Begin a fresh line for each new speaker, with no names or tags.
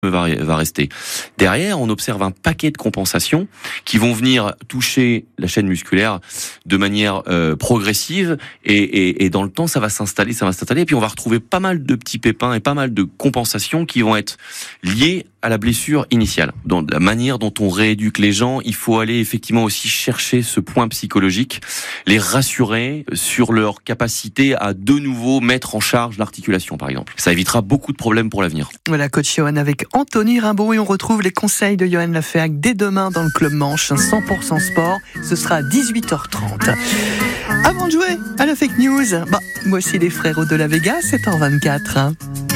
va rester. Derrière, on observe un paquet de compensations qui vont venir toucher la chaîne musculaire de manière progressive et dans le temps, ça va s'installer et puis on va retrouver pas mal de petits pépins et pas mal de compensations qui vont être liées à la blessure initiale. Dans la manière dont on rééduque les gens, il faut aller effectivement aussi chercher ce point psychologique, les rassurer sur leur capacité à de nouveau mettre en charge l'articulation, par exemple. Ça évitera beaucoup de problèmes pour l'avenir.
Voilà, coach Johan avec Anthony Rimbaud, et on retrouve les conseils de Johan Lafergue dès demain dans le Club Manche, 100% sport. Ce sera à 18h30. Avant de jouer à la fake news, voici les frérots de la Vega, 7h24.